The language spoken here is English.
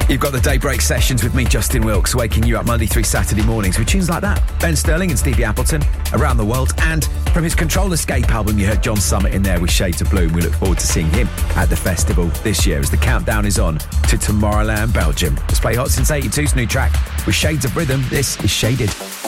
You've got the Daybreak Sessions with me, Justin Wilkes, waking you up Monday through Saturday mornings with tunes like that. Ben Sterling and Stevie Appleton, Around the World, and from his Control Escape album, you heard John Summit in there with Shades of Blue. We look forward to seeing him at the festival this year as the countdown is on to Tomorrowland, Belgium. Let's play Hot Since 82's new track with Shades of Rhythm. This is Shaded.